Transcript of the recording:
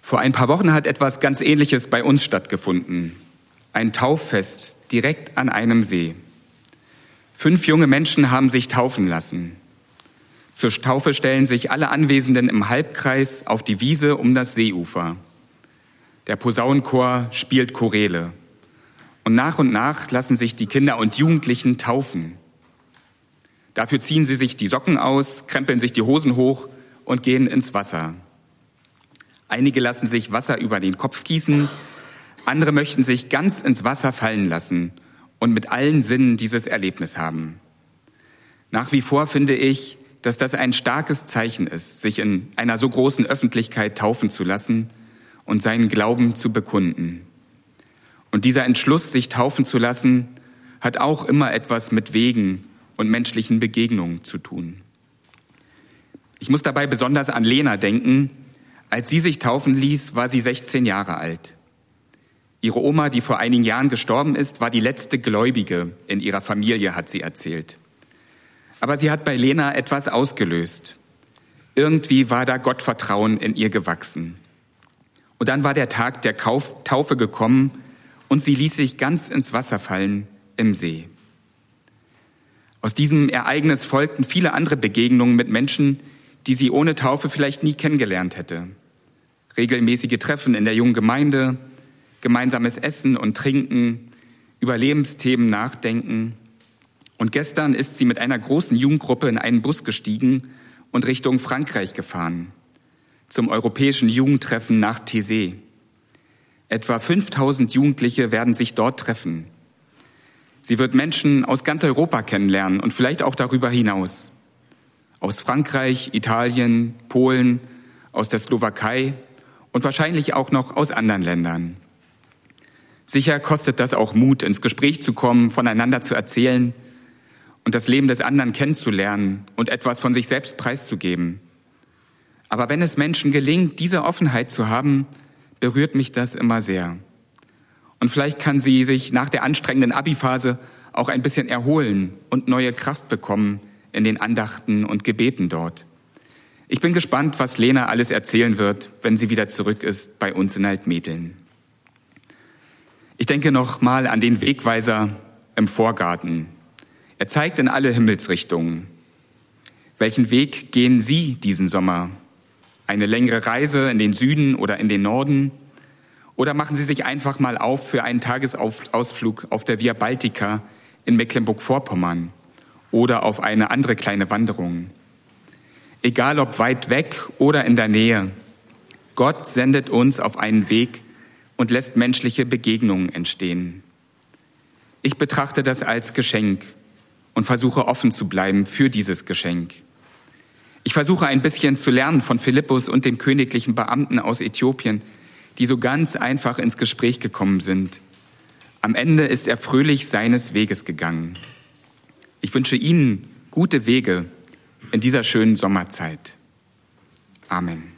Vor ein paar Wochen hat etwas ganz Ähnliches bei uns stattgefunden. Ein Tauffest direkt an einem See. 5 junge Menschen haben sich taufen lassen. Zur Taufe stellen sich alle Anwesenden im Halbkreis auf die Wiese um das Seeufer. Der Posaunenchor spielt Choräle. Und nach lassen sich die Kinder und Jugendlichen taufen. Dafür ziehen sie sich die Socken aus, krempeln sich die Hosen hoch und gehen ins Wasser. Einige lassen sich Wasser über den Kopf gießen, andere möchten sich ganz ins Wasser fallen lassen und mit allen Sinnen dieses Erlebnis haben. Nach wie vor finde ich, dass das ein starkes Zeichen ist, sich in einer so großen Öffentlichkeit taufen zu lassen und seinen Glauben zu bekunden. Und dieser Entschluss, sich taufen zu lassen, hat auch immer etwas mit Wegen und menschlichen Begegnungen zu tun. Ich muss dabei besonders an Lena denken. Als sie sich taufen ließ, war sie 16 Jahre alt. Ihre Oma, die vor einigen Jahren gestorben ist, war die letzte Gläubige in ihrer Familie, hat sie erzählt. Aber sie hat bei Lena etwas ausgelöst. Irgendwie war da Gottvertrauen in ihr gewachsen. Und dann war der Tag der Taufe gekommen und sie ließ sich ganz ins Wasser fallen im See. Aus diesem Ereignis folgten viele andere Begegnungen mit Menschen, die sie ohne Taufe vielleicht nie kennengelernt hätte. Regelmäßige Treffen in der jungen Gemeinde, gemeinsames Essen und Trinken, über Lebensthemen nachdenken. Und gestern ist sie mit einer großen Jugendgruppe in einen Bus gestiegen und Richtung Frankreich gefahren, zum europäischen Jugendtreffen nach Thésée. Etwa 5000 Jugendliche werden sich dort treffen. Sie wird Menschen aus ganz Europa kennenlernen und vielleicht auch darüber hinaus. Aus Frankreich, Italien, Polen, aus der Slowakei und wahrscheinlich auch noch aus anderen Ländern. Sicher kostet das auch Mut, ins Gespräch zu kommen, voneinander zu erzählen und das Leben des anderen kennenzulernen und etwas von sich selbst preiszugeben. Aber wenn es Menschen gelingt, diese Offenheit zu haben, berührt mich das immer sehr. Und vielleicht kann sie sich nach der anstrengenden Abi-Phase auch ein bisschen erholen und neue Kraft bekommen in den Andachten und Gebeten dort. Ich bin gespannt, was Lena alles erzählen wird, wenn sie wieder zurück ist bei uns in Altmetteln. Ich denke noch mal an den Wegweiser im Vorgarten. Er zeigt in alle Himmelsrichtungen. Welchen Weg gehen Sie diesen Sommer? Eine längere Reise in den Süden oder in den Norden? Oder machen Sie sich einfach mal auf für einen Tagesausflug auf der Via Baltica in Mecklenburg-Vorpommern oder auf eine andere kleine Wanderung? Egal ob weit weg oder in der Nähe, Gott sendet uns auf einen Weg und lässt menschliche Begegnungen entstehen. Ich betrachte das als Geschenk und versuche offen zu bleiben für dieses Geschenk. Ich versuche ein bisschen zu lernen von Philippus und dem königlichen Beamten aus Äthiopien, die so ganz einfach ins Gespräch gekommen sind. Am Ende ist er fröhlich seines Weges gegangen. Ich wünsche Ihnen gute Wege in dieser schönen Sommerzeit. Amen.